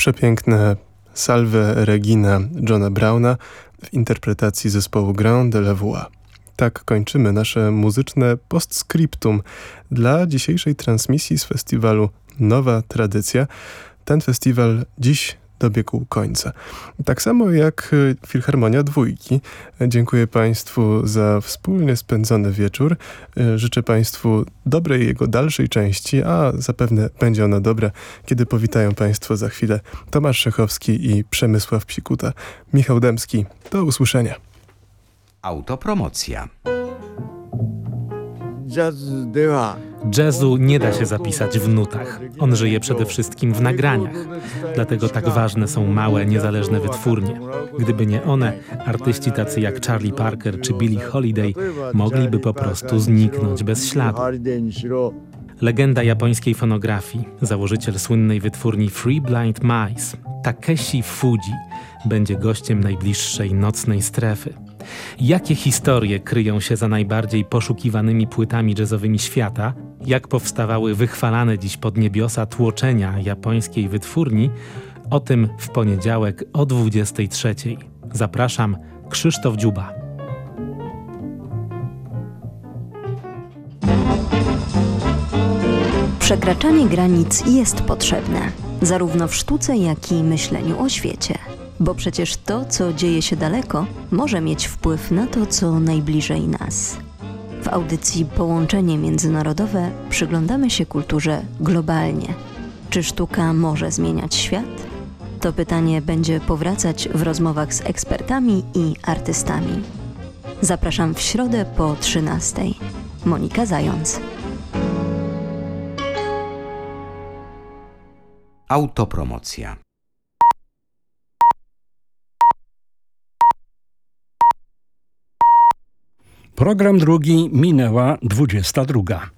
przepiękne Salve Regina Johna Browna w interpretacji zespołu Grand de la Voix. Tak kończymy nasze muzyczne postscriptum dla dzisiejszej transmisji z festiwalu Nowa Tradycja. Ten festiwal dziś dobiegł końca. Tak samo jak Filharmonia Dwójki. Dziękuję Państwu za wspólnie spędzony wieczór. Życzę Państwu dobrej jego dalszej części, a zapewne będzie ona dobra, kiedy powitają Państwo za chwilę Tomasz Szechowski i Przemysław Psikuta. Michał Dębski. Do usłyszenia. Autopromocja. Jazzu nie da się zapisać w nutach. On żyje przede wszystkim w nagraniach. Dlatego tak ważne są małe, niezależne wytwórnie. Gdyby nie one, artyści tacy jak Charlie Parker czy Billie Holiday mogliby po prostu zniknąć bez śladu. Legenda japońskiej fonografii, założyciel słynnej wytwórni Three Blind Mice, Takeshi Fuji, będzie gościem najbliższej nocnej strefy. Jakie historie kryją się za najbardziej poszukiwanymi płytami jazzowymi świata? Jak powstawały wychwalane dziś pod niebiosa tłoczenia japońskiej wytwórni? O tym w poniedziałek o 23:00. Zapraszam, Krzysztof Dziuba. Przekraczanie granic jest potrzebne, zarówno w sztuce, jak i myśleniu o świecie. Bo przecież to, co dzieje się daleko, może mieć wpływ na to, co najbliżej nas. W audycji Połączenie Międzynarodowe przyglądamy się kulturze globalnie. Czy sztuka może zmieniać świat? To pytanie będzie powracać w rozmowach z ekspertami i artystami. Zapraszam w środę po 13:00. Monika Zając. Autopromocja. Program drugi minęła 22:00.